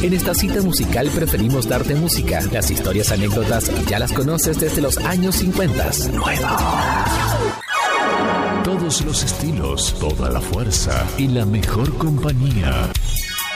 En esta cita musical preferimos darte música. Las historias, anécdotas, ya las conoces desde los años 50. Nueva. Todos los estilos, toda la fuerza y la mejor compañía.